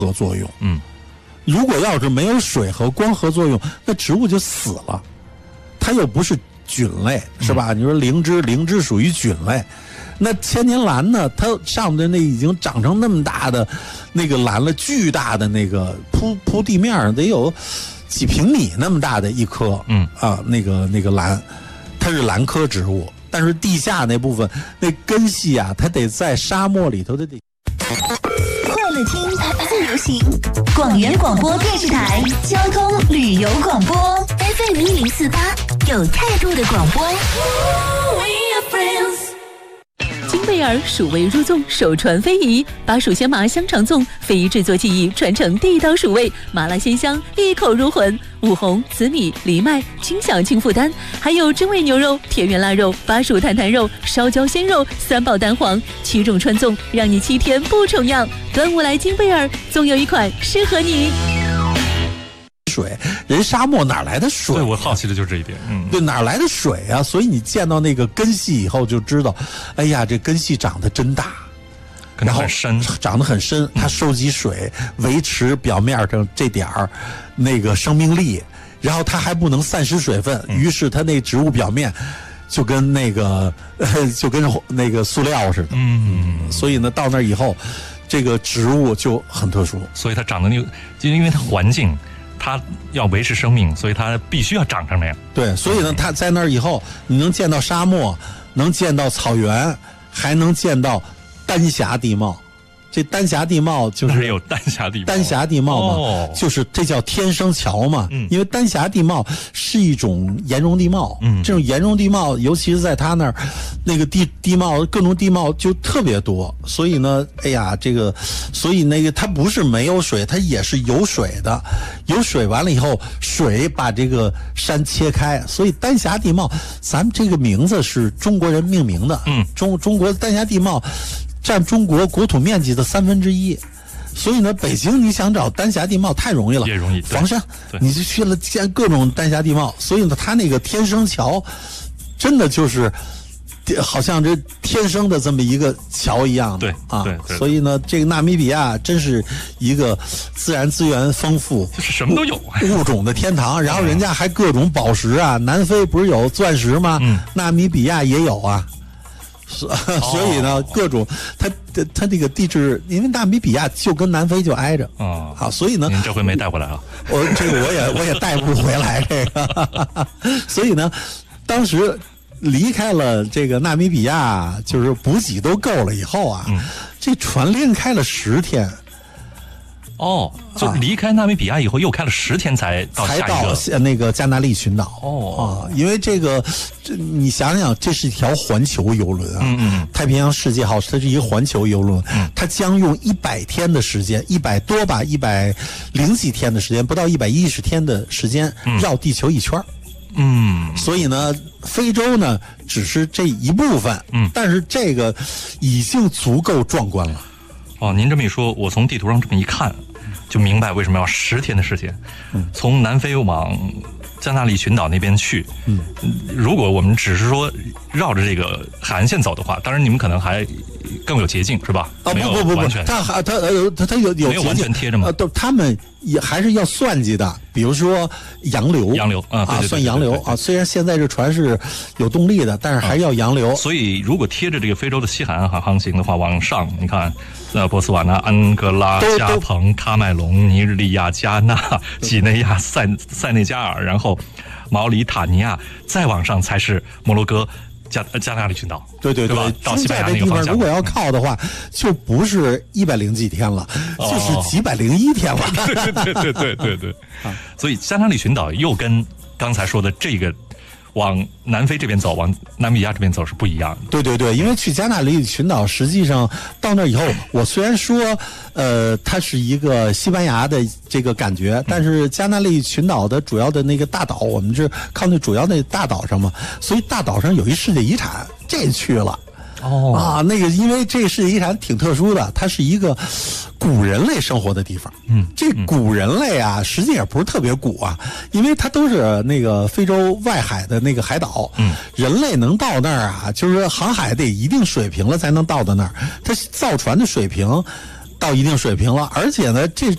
合作用。如果要是没有水和光合作用，那植物就死了。它又不是菌类，是吧？你说灵芝属于菌类，那千年兰呢？它上面的那已经长成那么大的那个兰了，巨大的那个铺地面上得有几平米那么大的一棵，那个兰，它是兰科植物，但是地下那部分那根系啊，它得在沙漠里头的得。 快乐听自由行，广元广播电视台交通旅游广播 FM1048，有态度的广播。 金贝尔蜀味入粽，首传非遗，把蜀鲜麻香肠粽非遗制作技艺传承地道蜀味，麻辣鲜香，一口入魂。五红、紫米、藜麦，轻享轻负担。还有真味牛肉、田园腊肉、巴蜀坦坦肉、烧焦鲜肉，三宝蛋黄，7种传粽，让你7天不重样。端午来金贝尔，总有一款适合你。 水，人沙漠哪来的水？ 对，我好奇的就是这一点。 对，哪来的水啊？所以你见到那个根系以后就知道，哎呀，这根系长得真大， 然后很深， 长得很深。它收集水，维持表面上这点儿那个生命力，然后它还不能散失水分，于是它那植物表面就跟那个塑料似的。所以呢，到那以后，这个植物就很特殊。 所以它长得就因为它环境。它要维持生命，所以它必须要长成那样。 对，所以呢，它在那儿以后，你能见到沙漠，能见到草原，还能见到丹霞地貌。这丹霞地貌就是有丹霞地貌， 丹霞地貌嘛，就是这叫天生桥嘛。因为丹霞地貌是一种岩溶地貌，这种岩溶地貌，尤其是在它那儿，那个地貌各种地貌就特别多，所以呢，哎呀，所以那个它不是没有水，它也是有水的，有水完了以后，水把这个山切开，所以丹霞地貌，咱们这个名字是中国人命名的，中国丹霞地貌。占中国国土面积的1/3，所以呢，北京你想找丹霞地貌太容易了， 也容易。 房山，你就去了见各种丹霞地貌，所以呢，它那个天生桥，真的就是好像这天生的这么一个桥一样的。 对。 所以呢，这个纳米比亚真是一个自然资源丰富， 就是什么都有， 物种的天堂。然后人家还各种宝石啊，南非不是有钻石吗？纳米比亚也有啊。所以呢，各种它那个地质，因为纳米比亚就跟南非就挨着好，所以呢， 您这回没带回来啊？ 我也带不回来这个，所以呢，当时离开了这个纳米比亚，就是补给都够了以后啊，这船连开了10天。 就离开纳米比亚以后，又开了10天才到那个加那利群岛。因为你想想，这是一条环球游轮啊。太平洋世界号它是一个环球游轮，它将用100天的时间，100多吧，100零几天的时间，不到110天的时间绕地球一圈。所以呢，非洲呢只是这一部分，但是这个已经足够壮观了。 您这么一说，我从地图上这么一看。就明白为什么要10天的时间，从南非往加那利群岛那边去。如果我们只是说绕着这个海岸线走的话，当然你们可能还更有捷径，是吧？ 不，它有没有完全贴着吗？ 他们也还是要算计的，比如说洋流算洋流啊。虽然现在这船是有动力的，但是还是要洋流。 所以如果贴着这个非洲的西海岸航行的话，往上你看，波斯瓦纳、安哥拉、加蓬、喀麦隆、尼日利亚、加纳、几内亚、塞内加尔，然后毛里塔尼亚，再往上才是摩洛哥。加那利群岛， 对， 到西班牙那个方向， 如果要靠的话，就不是100几天了，就是几百01天了。 对。所以加那利群岛又跟刚才说的这个往南非这边走，往纳米比亚这边走是不一样的。对，因为去加那利群岛，实际上到那以后，我虽然说，它是一个西班牙的这个感觉，但是加那利群岛的主要的那个大岛，我们是靠那主要那大岛上嘛，所以大岛上有一世界遗产，这去了。那个因为这个世界遗产挺特殊的，它是一个古人类生活的地方。这古人类啊，实际也不是特别古啊，因为它都是那个非洲外海的那个海岛。人类能到那儿啊，就是航海得一定水平了才能到的那儿，它造船的水平到一定水平了，而且呢，这